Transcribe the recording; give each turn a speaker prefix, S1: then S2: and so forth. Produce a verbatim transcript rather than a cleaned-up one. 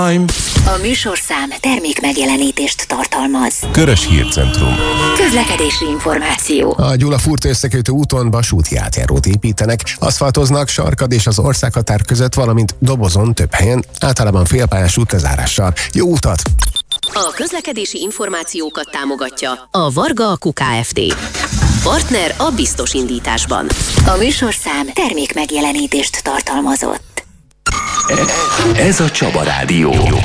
S1: A műsorszám termék megjelenítést tartalmaz.
S2: Körös Hírcentrum.
S1: Közlekedési információ.
S3: A Gyula-Furt összekötő úton vasúti átjárót építenek, aszfaltoznak Sarkad és az országhatár között, valamint Dobozon több helyen, általában félpályás útlezárással. Jó utat!
S4: A közlekedési információkat támogatja a Varga Akku Kft. Partner a biztos indításban.
S1: A műsorszám termék megjelenítést tartalmazott.
S5: Ez a Csaba Rádió.